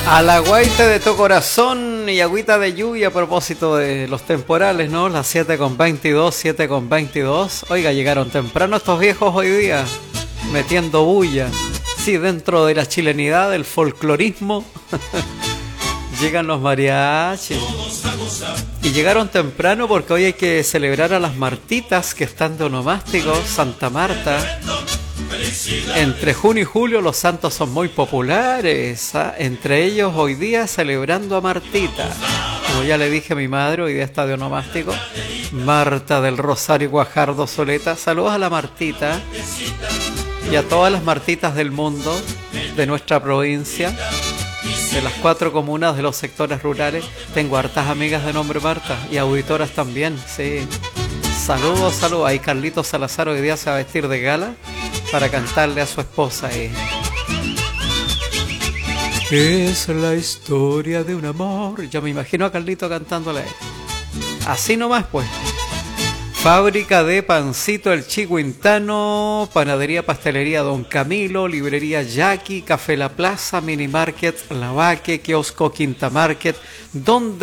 A la guaita de tu corazón y agüita de lluvia a propósito de los temporales, ¿no? Las 7:22, 7:22. Oiga, llegaron temprano estos viejos hoy día, metiendo bulla. Sí, dentro de la chilenidad, del folclorismo, llegan los mariachis. Y llegaron temprano porque hoy hay que celebrar a las Martitas que están de onomástico, Santa Marta. Entre junio y julio los santos son muy populares, ¿ah? Entre ellos hoy día celebrando a Martita. Como ya le dije a mi madre, hoy día está de onomástico. Marta del Rosario Guajardo Soleta. Saludos a la Martita y a todas las Martitas del mundo, de nuestra provincia, de las 4 comunas de los sectores rurales. Tengo hartas amigas de nombre Marta y auditoras también, sí. Saludos, saludos. Ahí Carlitos Salazar hoy día se va a vestir de gala para cantarle a su esposa. Es la historia de un amor. Yo me imagino a Carlito cantándole. Así nomás, pues. Fábrica de Pancito El Chigüintano, Panadería Pastelería Don Camilo, Librería Jackie, Café La Plaza, Mini Market La Vaque, Kiosco Quinta Market, donde